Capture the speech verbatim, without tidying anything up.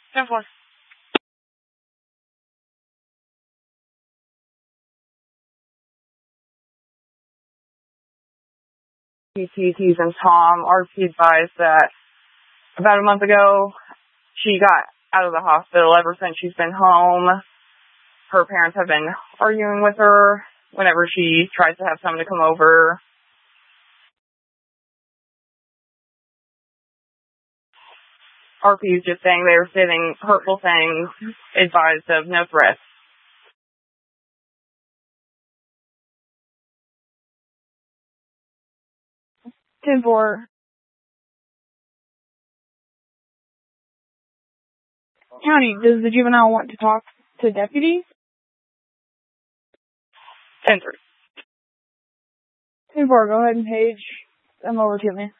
ten four. P T Ts and Tom. R P advised that about a month ago, she got out of the hospital. Ever since she's been home, her parents have been arguing with her whenever she tries to have someone to come over. R P is just saying they were saying hurtful things, advised of no threats. ten four. County, does the juvenile want to talk to deputies? ten three. ten four, go ahead and page them over to me.